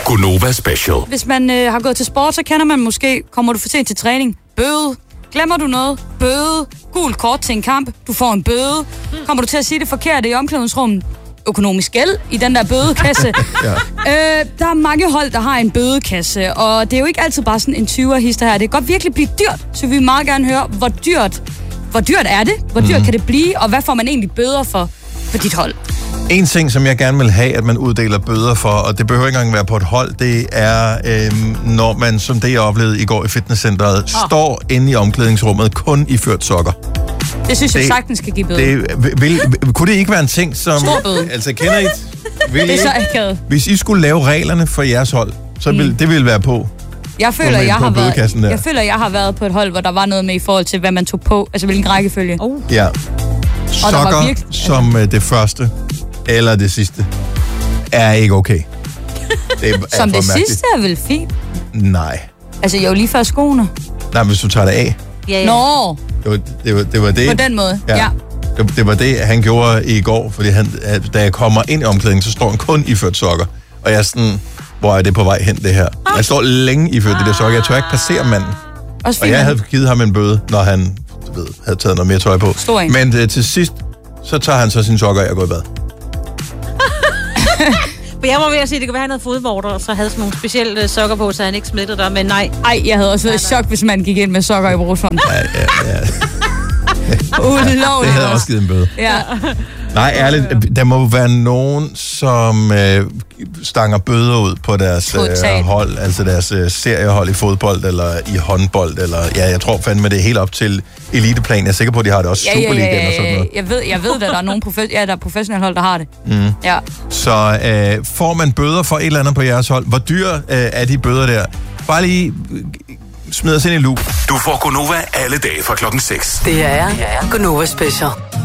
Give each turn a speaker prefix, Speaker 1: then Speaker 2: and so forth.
Speaker 1: Gunova Special.
Speaker 2: Hvis man har gået til sport, så kender man måske, kommer du for sent til træning, bøde. Glemmer du noget? Bøde. Gult kort til en kamp, du får en bøde. Kommer du til at sige det forkerte i omklædningsrummet? Økonomisk gæld i den der bødekasse. Der er mange hold, der har en bødekasse, og det er jo ikke altid bare sådan en 20'er-hister her. Det kan godt virkelig blive dyrt, så vi vil meget gerne høre, hvor dyrt er det? Hvor dyrt kan det blive? Og hvad får man egentlig bøder for dit hold?
Speaker 3: En ting, som jeg gerne vil have, at man uddeler bøder for, og det behøver ikke engang være på et hold, det er, når man, som det jeg oplevede i går i fitnesscenteret, står inde i omklædningsrummet kun i ført sokker.
Speaker 2: Det synes jeg sagtens skal give bøde.
Speaker 3: Kunne det ikke være en ting, som...
Speaker 2: Stor bøde.
Speaker 3: Altså, kender I
Speaker 2: det er så akavet.
Speaker 3: Hvis I skulle lave reglerne for jeres hold, så vil det ville være på.
Speaker 2: Jeg føler, jeg har været på et hold, hvor der var noget med i forhold til, hvad man tog på. Altså, hvilken rækkefølge.
Speaker 3: Ja. Sokker som det første eller det sidste er ikke okay. Det er
Speaker 2: som det sidste er vel fint?
Speaker 3: Nej.
Speaker 2: Altså, jeg er jo lige før skoene.
Speaker 3: Nej, hvis du tager det af.
Speaker 2: Ja. Nå.
Speaker 3: Det var det.
Speaker 2: På den måde, ja.
Speaker 3: Det var det, han gjorde i går, fordi da jeg kommer ind i omklædningen, så står han kun i ført sokker. Og jeg er sådan, hvor er det på vej hen, det her? Jeg står længe i ført det der sokker. Jeg tør ikke passere manden. Og jeg havde givet ham en bøde, når han havde taget noget mere tøj på. Men til sidst, så tager han så sine sokker, og jeg går i bad.
Speaker 4: Jeg var ved at sige, at det kan være, at han havde fodvorter, og så havde sådan nogle specielle sokker på, så han ikke smittede dig, men nej.
Speaker 2: Ej, jeg havde også været i chok, hvis man gik ind med sokker i bruseren.
Speaker 3: Ja.
Speaker 2: Ulovligt.
Speaker 3: Det havde også givet en bøde.
Speaker 2: Ja.
Speaker 3: Nej, ærligt, der må være nogen, som stanger bøder ud på deres hold, altså deres seriehold i fodbold, eller i håndbold, eller jeg tror fandme, det er helt op til eliteplan. Jeg er sikker på, at de har det også i Superligaen og sådan noget.
Speaker 2: Jeg ved, at der er nogle der er professionelle hold, der har det. Ja.
Speaker 3: Så får man bøder for et eller andet på jeres hold? Hvor dyre er de bøder der? Bare lige smid os ind i loop.
Speaker 1: Du får Gunova alle dage fra klokken 6.
Speaker 5: Det er Gunova Special.